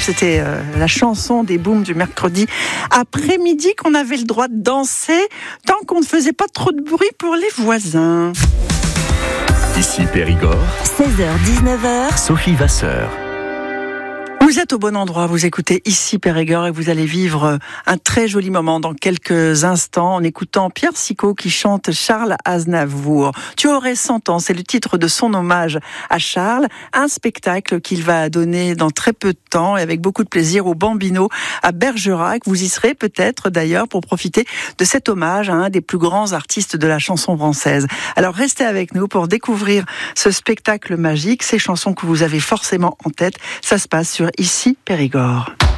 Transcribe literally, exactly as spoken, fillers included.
c'était euh, la chanson des booms du mercredi après-midi qu'on avait le droit de danser tant qu'on ne faisait pas trop de bruit pour les voisins. Ici Périgord, seize heures dix-neuf heures, Sophie Vasseur. Vous êtes au bon endroit, vous écoutez ici Périgord et vous allez vivre un très joli moment dans quelques instants en écoutant Pierre Sicot qui chante Charles Aznavour. Tu aurais cent ans, c'est le titre de son hommage à Charles, un spectacle qu'il va donner dans très peu de temps et avec beaucoup de plaisir au Bambino à Bergerac. Vous y serez peut-être d'ailleurs pour profiter de cet hommage à un des plus grands artistes de la chanson française. Alors restez avec nous pour découvrir ce spectacle magique, ces chansons que vous avez forcément en tête. Ça se passe sur Ici Périgord.